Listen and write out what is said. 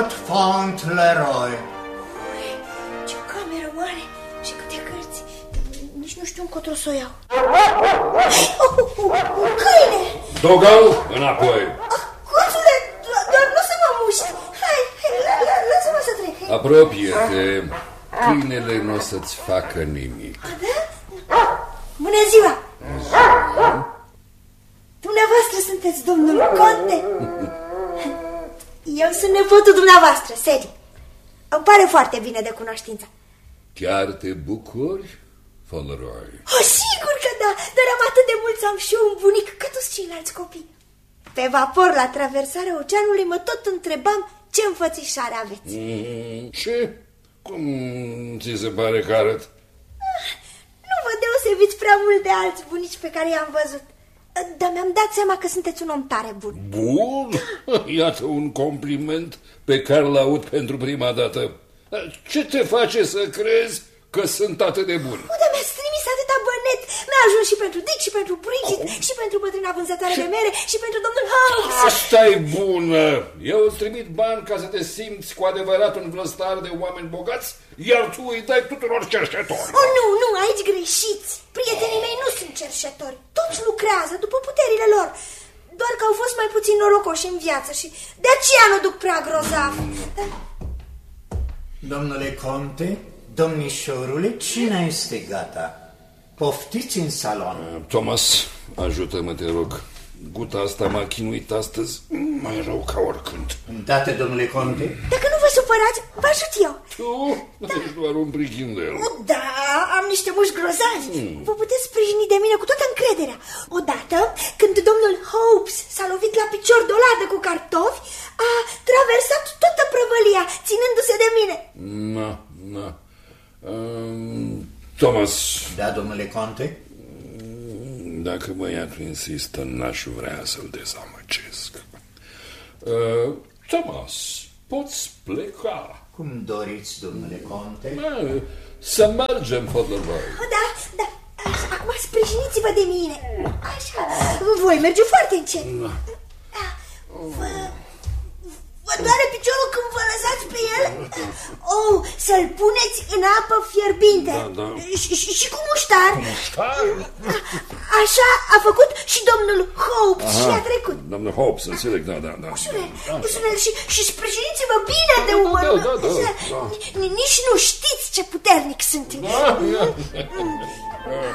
Robert Fauntleroy. Ce cameră mare și câte cărți. Nici nu știu încotro să o iau. Un câine! Dogal, înapoi! Hoțule, doar nu să mă muști. Hai, lasă-mă să trec. Apropie-te. Câinele nu o să-ți facă nimic. Da? Bună ziua! Dumneavoastră sunteți domnul Conte? Eu sunt nepotul dumneavoastră, Sadie. Îmi pare foarte bine de cunoștință. Chiar te bucuri, Fauntleroy? Sigur că da, dar am atât de mult să am și eu un bunic ca toți ceilalți copii. Pe vapor la traversarea oceanului mă tot întrebam ce înfățișare aveți. Ce? Cum ți se pare că arăt? Nu vă deosebiți prea mult de alți bunici pe care i-am văzut. Dar mi-am dat seama că sunteți un om tare bun. Bun? Iată un compliment pe care l-aud pentru prima dată. Ce te face să crezi că sunt atât de bun? Dar mi-ați trimis atâta bănet. Mi-a ajuns și pentru Dick, și pentru Bridget, și pentru bătrâna vânzătoare de mere, și pentru domnul Holmes. Asta-i bună! Eu îți trimit bani ca să te simți cu adevărat un vlăstar de oameni bogați, iar tu îi dai tuturor cerșetori. Nu, aici greșiți. Prietenii mei nu sunt cerșetori. Toți lucrează după puterile lor. Doar că au fost mai puțin norocoși în viață și de aceea nu duc prea grozav. Domnule Conte, domnișorule, cina este gata. Poftiți în salon. Thomas, ajută-mă, te rog. Guta asta m-a chinuit astăzi mai rău ca oricând. Îndată, domnule Conte. Dacă nu vă supărați, vă ajut eu. Tu? Ești doar un prichindel. Da, am niște mușchi grozavi. Vă puteți sprijini de mine cu toată încrederea. Odată, când domnul Hobbs s-a lovit la picior de o ladă cu cartofi, a traversat toată prăvălia, ținându-se de mine. Na. Thomas. Da, domnule Conte. Dacă băiatul insistă, n-aș vrea să-l dezamăgesc. Thomas, poți pleca. Cum doriți, domnule Conte. Să mergem, Fauntleroy. Da, acum sprijiniți-vă de mine. Așa, voi merge foarte încet. Vă doare piciorul când vă lăsați pe el? Să-l puneți în apă fierbinte. Da. Și cu muștar. Așa a făcut și domnul Hobbs și a trecut. Domnul Hobbs, înțeleg, da. Ușurel, și sprijiniți-vă bine de umăr. Da. Nici nu știți ce puternic sunt.